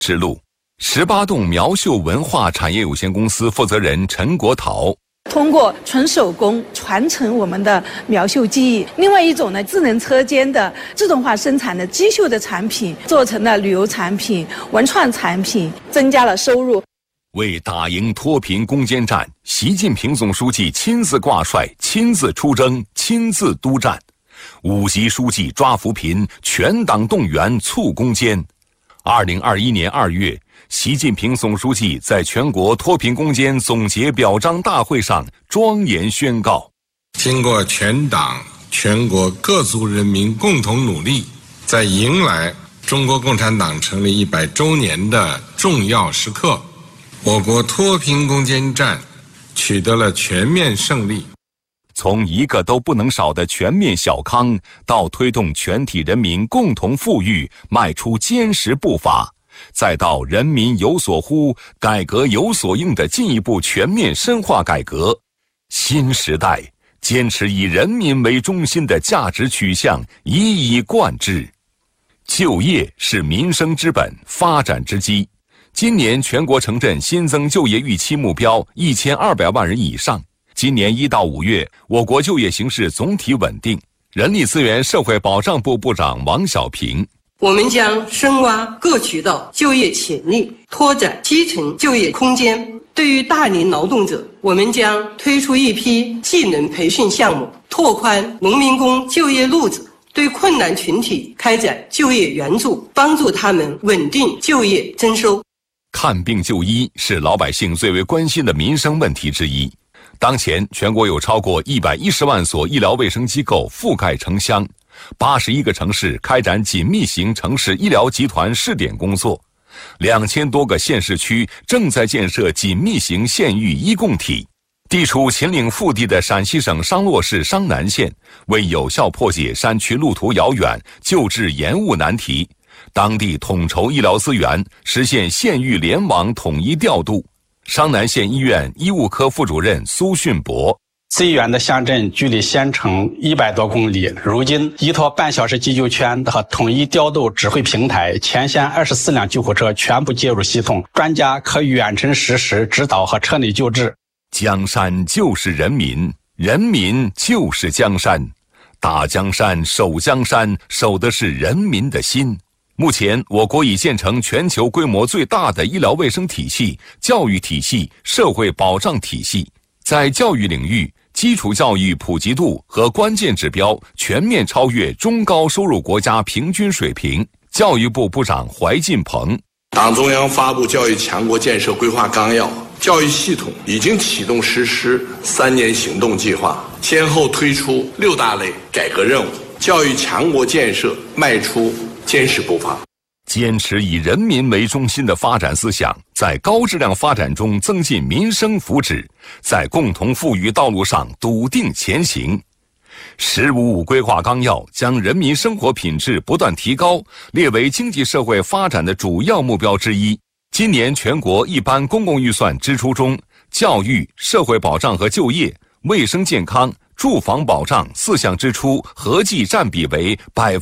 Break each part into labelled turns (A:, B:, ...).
A: 之路。18栋苗绣文化产业有限公司负责人陈国陶，
B: 通过纯手工传承我们的苗绣技艺。另外一种呢，智能车间的自动化生产的机绣的产品，做成了旅游产品、文创产品，增加了收入。
A: 为打赢脱贫攻坚战，习近平总书记亲自挂帅、亲自出征、亲自督战。5级书记抓扶贫，全党动员促攻坚。2021年2月，习近平总书记在全国脱贫攻坚总结表彰大会上庄严宣告：
C: 经过全党全国各族人民共同努力，在迎来中国共产党成立100周年的重要时刻，我国脱贫攻坚战取得了全面胜利。
A: 从一个都不能少的全面小康，到推动全体人民共同富裕迈出坚实步伐，再到人民有所呼、改革有所应的进一步全面深化改革，新时代坚持以人民为中心的价值取向一以贯之。就业是民生之本、发展之基。今年全国城镇新增就业预期目标1200万人以上。今年1到5月，我国就业形势总体稳定。人力资源社会保障部部长王小平：
D: 我们将深挖各渠道就业潜力，拓展基层就业空间。对于大龄劳动者，我们将推出一批技能培训项目，拓宽农民工就业路子，对困难群体开展就业援助，帮助他们稳定就业增收。
A: 看病就医是老百姓最为关心的民生问题之一。当前，全国有超过110万所医疗卫生机构覆盖城乡，81个城市开展紧密型城市医疗集团试点工作，2000多个县市区正在建设紧密型县域医共体。地处秦岭腹地的陕西省商洛市商南县，为有效破解山区路途遥远、救治延误难题，当地统筹医疗资源，实现县域联网统一调度。商南县医院医务科副主任苏训博：
E: 最远的乡镇距离县城100多公里，如今依托半小时急救圈和统一调度指挥平台，全县24辆救护车全部接入系统，专家可远程实时指导和车内救治。
A: 江山就是人民，人民就是江山，打江山、守江山，守的是人民的心。目前，我国已建成全球规模最大的医疗卫生体系、教育体系、社会保障体系。在教育领域，基础教育普及度和关键指标全面超越中高收入国家平均水平。教育部部长怀进鹏：
F: 党中央发布教育强国建设规划纲要，教育系统已经启动实施3年行动计划，先后推出6大类改革任务，教育强国建设迈出坚实步伐。
A: 坚持以人民为中心的发展思想，在高质量发展中增进民生福祉，在共同富裕道路上笃定前行。“15+5”规划纲要将人民生活品质不断提高列为经济社会发展的主要目标之一。今年全国一般公共预算支出中，教育、社会保障和就业、卫生健康、住房保障4项支出合计占比为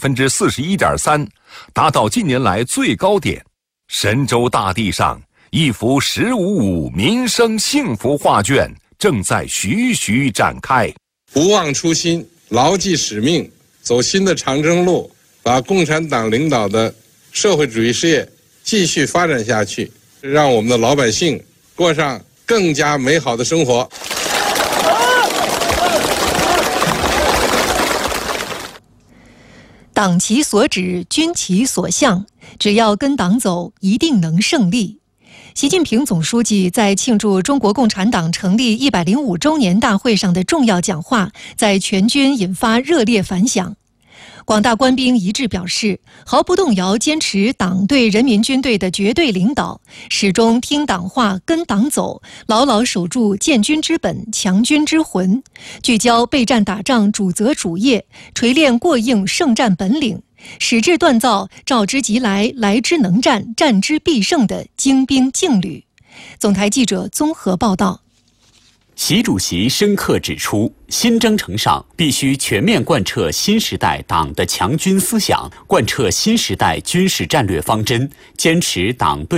A: 41.3%，达到近年来最高点。神州大地上，一幅“15+5”民生幸福画卷正在徐徐展开。
C: 不忘初心，牢记使命，走新的长征路，把共产党领导的社会主义事业继续发展下去，让我们的老百姓过上更加美好的生活。
G: 党其所指，军其所向，只要跟党走，一定能胜利。习近平总书记在庆祝中国共产党成立105周年大会上的重要讲话，在全军引发热烈反响。广大官兵一致表示，毫不动摇坚持党对人民军队的绝对领导，始终听党话、跟党走，牢牢守住建军之本、强军之魂，聚焦备战打仗主责主业，锤炼过硬胜战本领，矢志锻造召之即来、来之能战、战之必胜的精兵劲旅。总台记者综合报道。
H: 习主席深刻指出，新征程上必须全面贯彻新时代党的强军思想，贯彻新时代军事战略方针，坚持党对